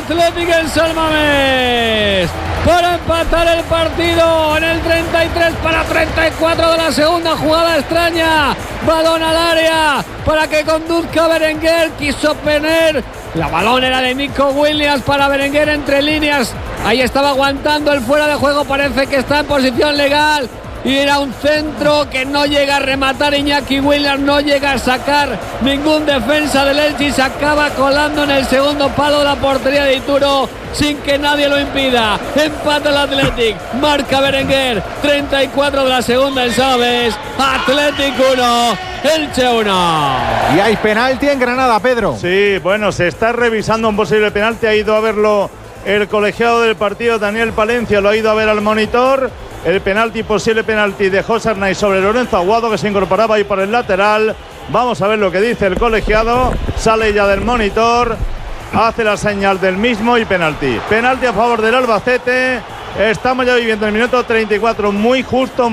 Athletic en San Mamés para empatar el partido en el 33 para 34 de la segunda. Jugada extraña, balón al área para que conduzca Berenguer, quiso Penner, la balón era de Nico Williams para Berenguer entre líneas, ahí estaba aguantando el fuera de juego, parece que está en posición legal. Y era un centro que no llega a rematar Iñaki Williams, no llega a sacar ningún defensa del Elche y se acaba colando en el segundo palo de la portería de Ituro sin que nadie lo impida. Empata el Athletic, marca Berenguer, 34 de la segunda en Sabes. Athletic 1, Elche 1. Y hay penalti en Granada, Pedro. Sí, bueno, se está revisando un posible penalti, ha ido a verlo el colegiado del partido, Daniel Palencia, lo ha ido a ver al monitor. El penalti, posible penalti de José Arnaiz sobre Lorenzo Aguado, que se incorporaba ahí por el lateral. Vamos a ver lo que dice el colegiado. Sale ya del monitor, hace la señal del mismo y penalti. Penalti a favor del Albacete. Estamos ya viviendo el minuto 34. Muy justo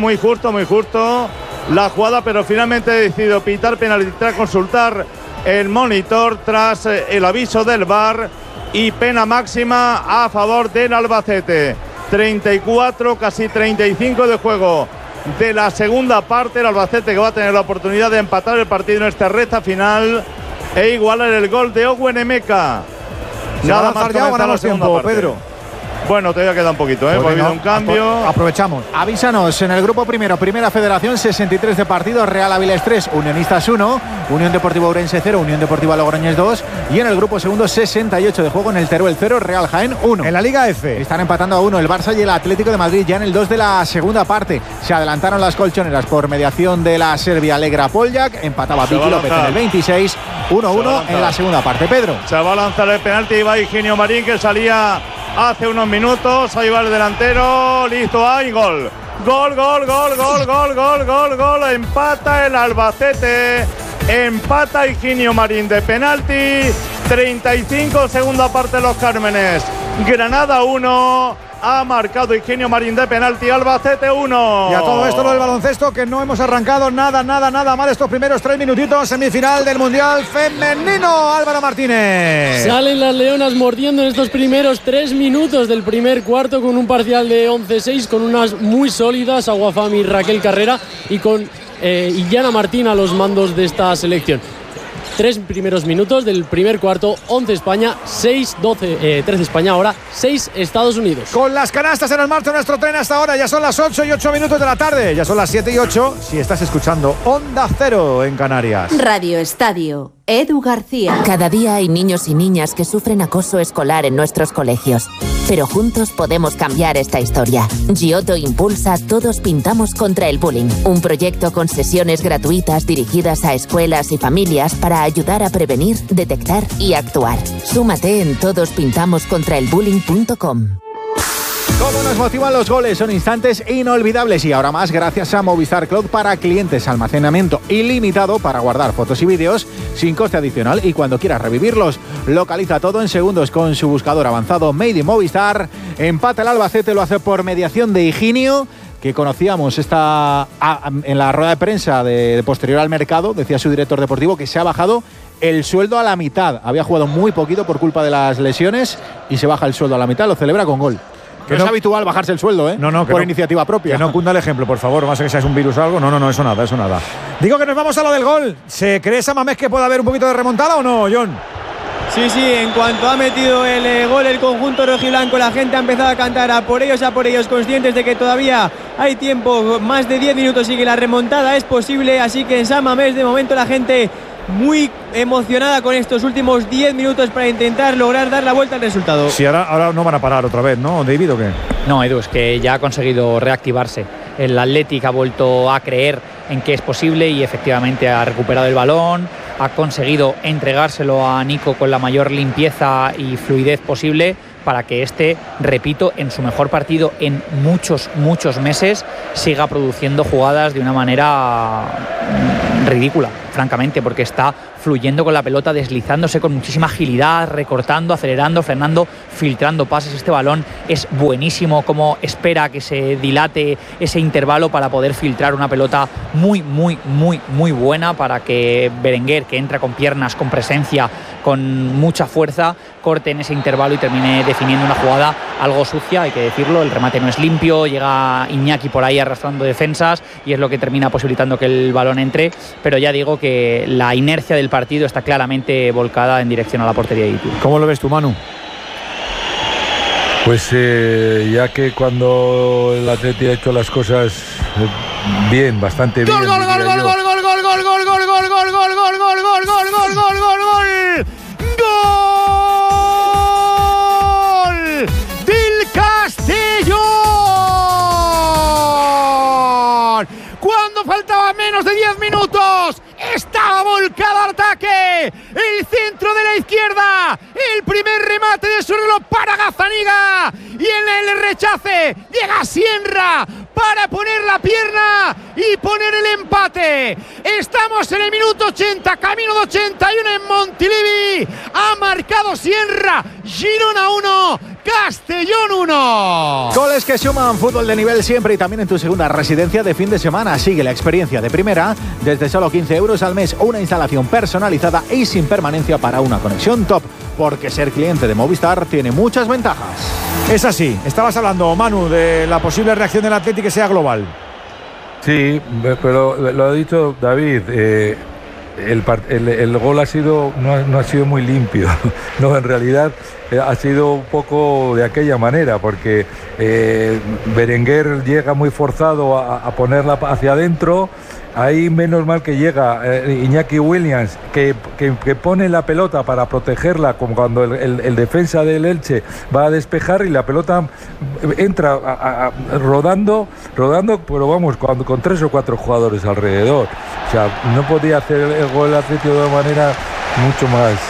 la jugada, pero finalmente ha decidido pitar penalti tras consultar el monitor, tras el aviso del VAR, y pena máxima a favor del Albacete. 34, casi 35 de juego de la segunda parte. El Albacete, que va a tener la oportunidad de empatar el partido en esta recta final e igualar el gol de Owen Emeka. Nada más ya, ganamos tiempo, Pedro. Bueno, todavía queda un poquito, ¿eh? Ha habido un cambio. Aprovechamos. Avísanos, en el grupo primero, Primera Federación, 63 de partidos, Real Avilés 3, Unionistas 1, Unión Deportiva Ourense 0, Unión Deportiva Logroñés 2, y en el grupo segundo, 68 de juego, en el Teruel 0, Real Jaén 1. En la Liga F están empatando a 1 el Barça y el Atlético de Madrid ya en el 2 de la segunda parte. Se adelantaron las colchoneras por mediación de la serbia Alegra Poljak, empataba Vicky López en el 26, 1-1 en la segunda parte. Pedro. Se va a lanzar el penalti y va Higinio Marín, que salía hace unos minutos. Ahí va el delantero, listo, hay gol. Gol. Empata el Albacete. Empata Higinio Marín de penalti. 35, segunda parte de los Cármenes. Granada 1. Ha marcado Higinio Marín de penalti, Albacete 1. Y a todo esto lo del baloncesto, que no hemos arrancado nada mal estos primeros 3 minutitos. Semifinal del Mundial Femenino. Álvaro Martínez. Salen las leonas mordiendo en estos primeros 3 minutos del primer cuarto, con un parcial de 11-6, con unas muy sólidas, Aguafami y Raquel Carrera, y con Illana Martín a los mandos de esta selección. 3 primeros minutos del primer cuarto, 11 España, 13 España ahora, 6 Estados Unidos. Con las canastas en el marcha nuestro tren hasta ahora, ya son las 8 y 8 minutos de la tarde, ya son las 7 y 8, si estás escuchando Onda Cero en Canarias. Radio Estadio, Edu García. Cada día hay niños y niñas que sufren acoso escolar en nuestros colegios. Pero juntos podemos cambiar esta historia. Giotto impulsa Todos Pintamos contra el Bullying, un proyecto con sesiones gratuitas dirigidas a escuelas y familias para ayudar a prevenir, detectar y actuar. Súmate en todospintamoscontraelbullying.com. ¿Cómo nos motivan los goles? Son instantes inolvidables y ahora más gracias a Movistar Cloud para clientes. Almacenamiento ilimitado para guardar fotos y vídeos sin coste adicional, y cuando quieras revivirlos, localiza todo en segundos con su buscador avanzado Made in Movistar. Empata el Albacete, lo hace por mediación de Higinio, que conocíamos en la rueda de prensa de posterior al mercado. Decía su director deportivo que se ha bajado el sueldo a la mitad. Había jugado muy poquito por culpa de las lesiones y se baja el sueldo a la mitad, lo celebra con gol. Que no es habitual bajarse el sueldo, ¿eh? No, por iniciativa propia. Que no cunda el ejemplo, por favor. Más que seas un virus o algo. No, eso nada. Digo que nos vamos a lo del gol. ¿Se cree San Mamés que puede haber un poquito de remontada o no, John? Sí, en cuanto ha metido el gol el conjunto rojiblanco, la gente ha empezado a cantar a por ellos, conscientes de que todavía hay tiempo, más de 10 minutos y que la remontada es posible. Así que en San Mamés, de momento, la gente muy emocionada con estos últimos 10 minutos para intentar lograr dar la vuelta al resultado. Sí, ahora no van a parar otra vez, ¿no, David, o qué? No, Edu, es que ya ha conseguido reactivarse. El Athletic ha vuelto a creer en que es posible y efectivamente ha recuperado el balón, ha conseguido entregárselo a Nico con la mayor limpieza y fluidez posible para que este, repito, en su mejor partido en muchos meses, siga produciendo jugadas de una manera ridícula. francamente, porque está fluyendo con la pelota, deslizándose con muchísima agilidad, recortando, acelerando, frenando, filtrando pases. Este balón es buenísimo, como espera que se dilate ese intervalo para poder filtrar una pelota muy buena, para que Berenguer, que entra con piernas, con presencia, con mucha fuerza, corte en ese intervalo y termine definiendo una jugada algo sucia, hay que decirlo. El remate no es limpio, llega Iñaki por ahí arrastrando defensas y es lo que termina posibilitando que el balón entre, pero ya digo que la inercia del partido está claramente volcada en dirección a la portería de Itu. ¿Cómo lo ves tú, Manu? Pues ya que cuando el Atleti ha hecho las cosas bien, bastante bien. ¡Gol! ¡Del Castellón! Cuando faltaban menos de 10 minutos, estaba volcado al ataque. El centro de la izquierda, el primer remate de su reloj para Gazzaniga. Y en el rechace llega Sienra para poner la pierna y poner el empate. Estamos en el minuto 80, camino de 81 en Montilivi. Ha marcado Sienra. Girona 1, Castellón 1. Goles que suman, fútbol de nivel siempre y también en tu segunda residencia de fin de semana. Sigue la experiencia de primera desde solo 15 euros al mes, una instalación personalizada y sin permanencia para una conexión top, porque ser cliente de Movistar tiene muchas ventajas. Es así. Estabas hablando, Manu, de la posible reacción del Atleti que sea global. Sí, pero lo ha dicho David. El gol no ha sido muy limpio. No, en realidad ha sido un poco de aquella manera, porque Berenguer llega muy forzado a ponerla hacia adentro. Ahí menos mal que llega Iñaki Williams, que pone la pelota para protegerla, como cuando el defensa del Elche va a despejar y la pelota entra rodando, pero vamos, con 3 o 4 jugadores alrededor. O sea, no podía hacer el gol Atlético de una manera mucho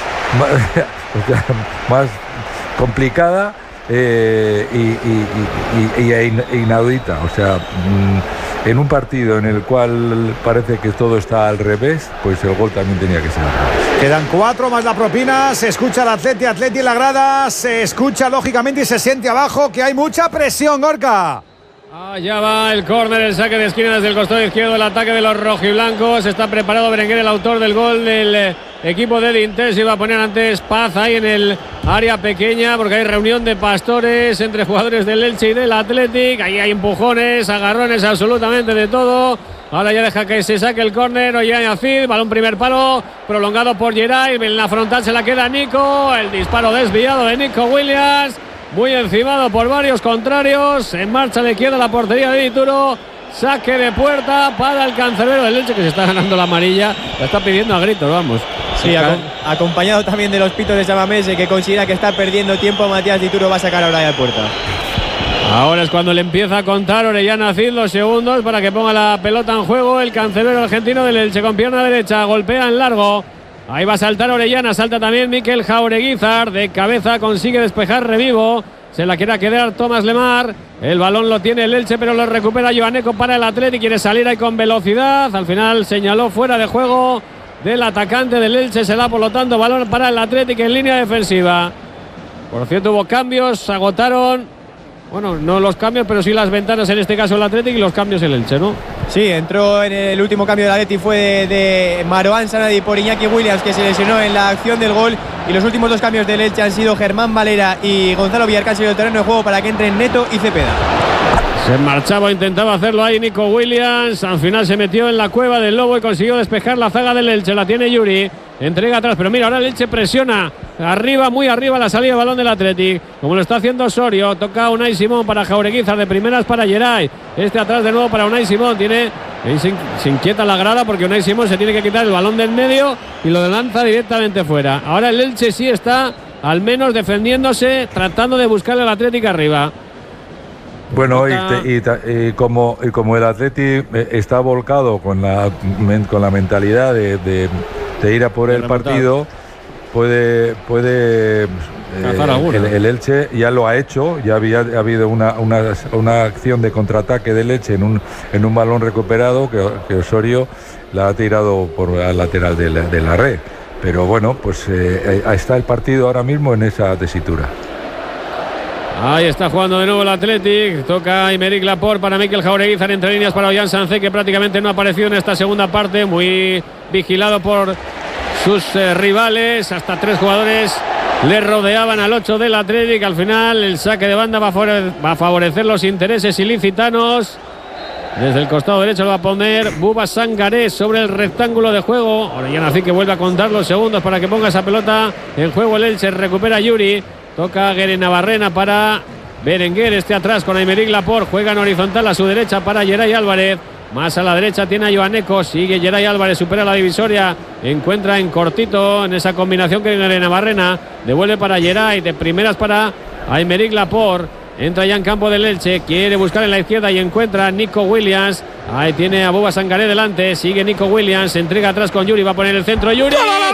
más complicada y inaudita. O sea, en un partido en el cual parece que todo está al revés, pues el gol también tenía que ser al revés. Quedan 4 más la propina. Se escucha al Atleti en la grada. Se escucha lógicamente y se siente abajo que hay mucha presión, Gorka. Allá va el córner, el saque de esquina desde el costado izquierdo, el ataque de los rojiblancos. Está preparado Berenguer, el autor del gol del equipo del Inter. Se iba a poner antes Paz ahí en el área pequeña, porque hay reunión de pastores entre jugadores del Elche y del Athletic. Ahí hay empujones, agarrones, absolutamente de todo. Ahora ya deja que se saque el córner. Ollán Acid, balón primer palo, prolongado por Geray. En la frontal se la queda Nico. El disparo desviado de Nico Williams. Muy encimado por varios contrarios. En marcha de izquierda la portería de Dituro. Saque de puerta para el cancerbero del Elche, que se está ganando la amarilla. La está pidiendo a gritos, vamos. Sí, acompañado también de los pitos de Samamese, que considera que está perdiendo tiempo. Matías Dituro va a sacar ahora de puerta. Ahora es cuando le empieza a contar Orellana Cid los segundos para que ponga la pelota en juego. El cancerbero argentino del Elche con pierna derecha. Golpea en largo. Ahí va a saltar Orellana, salta también Mikel Jaureguizar, de cabeza consigue despejar Revivo, se la quiere quedar Tomás Lemar, el balón lo tiene el Elche pero lo recupera Joaneco para el Atleti, quiere salir ahí con velocidad, al final señaló fuera de juego del atacante del Elche, se da por lo tanto balón para el Atleti en línea defensiva. Por cierto hubo cambios, se agotaron, bueno, no los cambios, pero sí las ventanas, en este caso el Athletic, y los cambios el Elche, ¿no? Sí, entró en el último cambio del Athletic, fue de Marouane Sanadi por Iñaki Williams, que se lesionó en la acción del gol, y los últimos 2 cambios del Elche han sido Germán Valera y Gonzalo Villar, que el terreno de juego para que entren Neto y Cepeda. Se marchaba, intentaba hacerlo ahí Nico Williams, al final se metió en la cueva del Lobo y consiguió despejar la zaga del Elche, la tiene Yuri, entrega atrás, pero mira, ahora el Elche presiona arriba, muy arriba la salida de balón del Athletic, como lo está haciendo Osorio, toca Unai Simón para Jaureguizar, de primeras para Geray, atrás de nuevo para Unai Simón, se inquieta la grada porque Unai Simón se tiene que quitar el balón del medio y lo lanza directamente fuera. Ahora el Elche sí está al menos defendiéndose, tratando de buscarle al Athletic arriba. Bueno, y como el Atleti está volcado con la mentalidad de ir a por el partido, el Elche ya lo ha hecho, ya había habido una acción de contraataque del Elche en un balón recuperado que Osorio la ha tirado por al lateral de la red. Pero bueno, pues está el partido ahora mismo en esa tesitura. Ahí está jugando de nuevo el Athletic. Toca Aymeric Laporte para Mikel Jaureguizar, entre líneas para Ollán Sancé, que prácticamente no ha aparecido en esta segunda parte. Muy vigilado por sus rivales. Hasta 3 jugadores le rodeaban al 8 del Athletic. Al final el saque de banda va a favorecer los intereses ilicitanos. Desde el costado derecho lo va a poner Buba Sangaré sobre el rectángulo de juego. Orellana sí que vuelve a contar los segundos para que ponga esa pelota en juego. El Elche recupera Yuri. Toca Guerenavarrena para Berenguer. Este atrás con Aymeric Laporte. Juega en horizontal a su derecha para Geray Álvarez. Más a la derecha tiene a Joaneco. Sigue Geray Álvarez. Supera la divisoria. Encuentra en cortito en esa combinación que Guerenavarrena. Devuelve para Geray. De primeras para Aymeric Laporte. Entra ya en campo del Elche. Quiere buscar en la izquierda y encuentra a Nico Williams. Ahí tiene a Buba Sangaré delante. Sigue Nico Williams. Se entrega atrás con Yuri. Va a poner el centro. Yuri.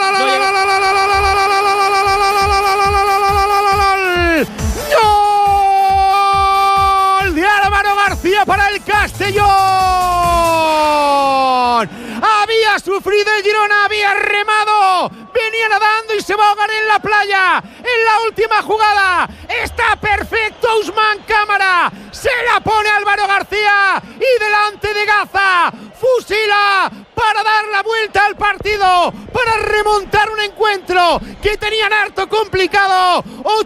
Para el Castellón. Había sufrido el Girona, había remado, venía nadando y se va a ahogar en la playa. En la última jugada está perfecto Ousmane Cámara, se la pone Álvaro García y delante de Gaza fusila para dar la vuelta al partido, para remontar un encuentro que tenían harto complicado.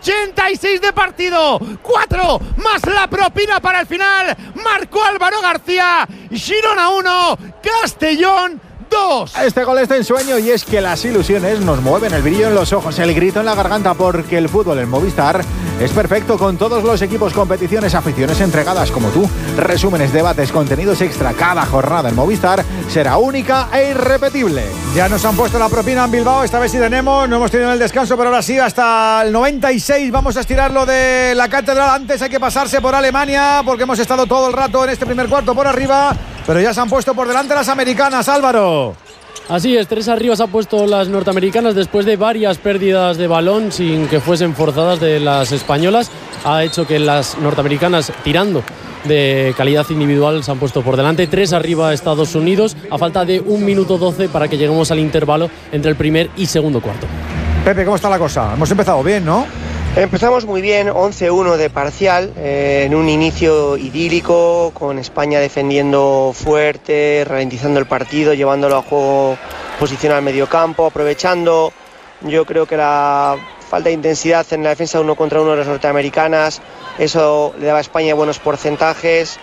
86 de partido, 4 más la propina para el final. Marcó Álvaro García. Girona 1, Castellón 2. Este gol está en sueño y es que las ilusiones nos mueven el brillo en los ojos, el grito en la garganta, porque el fútbol en Movistar es perfecto con todos los equipos, competiciones, aficiones entregadas como tú. Resúmenes, debates, contenidos extra. Cada jornada en Movistar será única e irrepetible. Ya nos han puesto la propina en Bilbao, esta vez sí tenemos, no hemos tenido el descanso, pero ahora sí, hasta el 96 vamos a estirarlo de la catedral. Antes hay que pasarse por Alemania, porque hemos estado todo el rato en este primer cuarto por arriba, pero ya se han puesto por delante las americanas, Álvaro. Así es, 3 arriba se han puesto las norteamericanas después de varias pérdidas de balón sin que fuesen forzadas de las españolas. Ha hecho que las norteamericanas, tirando de calidad individual, se han puesto por delante. 3 arriba Estados Unidos, a falta de 1 minuto 12 para que lleguemos al intervalo entre el primer y segundo cuarto. Pepe, ¿cómo está la cosa? Hemos empezado bien, ¿no? Empezamos muy bien, 11-1 de parcial, en un inicio idílico, con España defendiendo fuerte, ralentizando el partido, llevándolo a juego posicional mediocampo, aprovechando, yo creo que la falta de intensidad en la defensa 1 contra 1 de las norteamericanas, eso le daba a España buenos porcentajes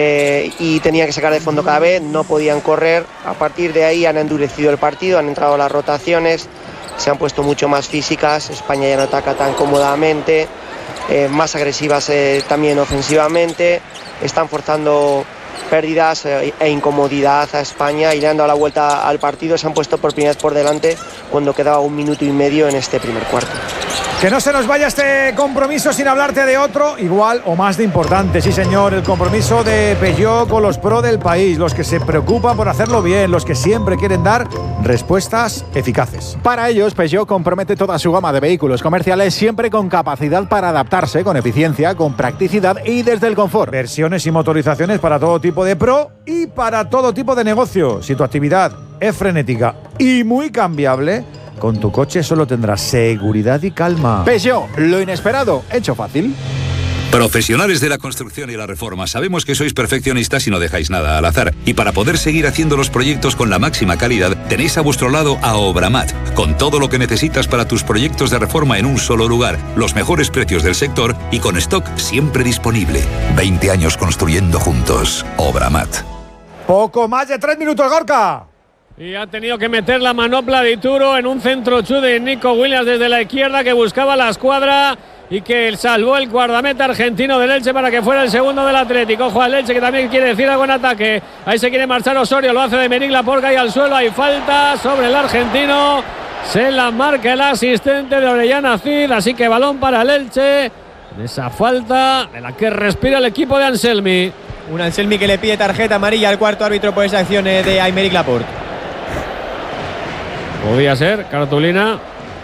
y tenía que sacar de fondo cada vez, no podían correr. A partir de ahí han endurecido el partido, han entrado las rotaciones, se han puesto mucho más físicas, España ya no ataca tan cómodamente, más agresivas también ofensivamente, están forzando pérdidas e incomodidad a España y le han dado la vuelta al partido. Se han puesto por primera vez por delante cuando quedaba 1 minuto y medio en este primer cuarto. Que no se nos vaya este compromiso sin hablarte de otro igual o más de importante, sí señor, el compromiso de Peugeot con los pro del país, los que se preocupan por hacerlo bien, los que siempre quieren dar respuestas eficaces. Para ellos, Peugeot compromete toda su gama de vehículos comerciales siempre con capacidad para adaptarse, con eficiencia, con practicidad y desde el confort. Versiones y motorizaciones para todo tipo de pro y para todo tipo de negocio. Si tu actividad es frenética y muy cambiable, con tu coche solo tendrás seguridad y calma. Peugeot, lo inesperado, hecho fácil. Profesionales de la construcción y la reforma, sabemos que sois perfeccionistas y no dejáis nada al azar. Y para poder seguir haciendo los proyectos con la máxima calidad, tenéis a vuestro lado a Obramat, con todo lo que necesitas para tus proyectos de reforma en un solo lugar, los mejores precios del sector y con stock siempre disponible. 20 años construyendo juntos. Obramat. Poco más de 3 minutos, Gorka. Y ha tenido que meter la manopla de Ituro en un centro chu de Nico Williams desde la izquierda, que buscaba la escuadra y que salvó el guardameta argentino del Elche para que fuera el segundo del Atlético. Ojo al Elche, que también quiere decir algo en ataque. Ahí se quiere marchar Osorio, lo hace de Aymeric Laporte, ahí al suelo, hay falta sobre el argentino. Se la marca el asistente de Orellana Cid, así que balón para el Elche. En esa falta de la que respira el equipo de Anselmi. Un Anselmi que le pide tarjeta amarilla al cuarto árbitro por esa acción de Aymeric Laporte. Podía ser, cartulina.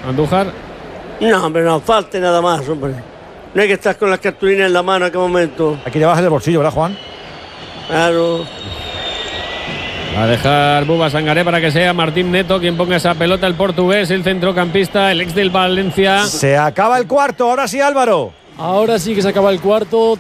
Andújar. No, hombre, no falte nada más, hombre. No hay que estar con las cartulinas en la mano a qué momento. Aquí llevas el bolsillo, ¿verdad, Juan? Claro. Va a dejar Buba Sangaré para que sea Martín Neto quien ponga esa pelota, el portugués, el centrocampista, el ex del Valencia. Se acaba el cuarto, ahora sí, Álvaro. Ahora sí que se acaba el cuarto,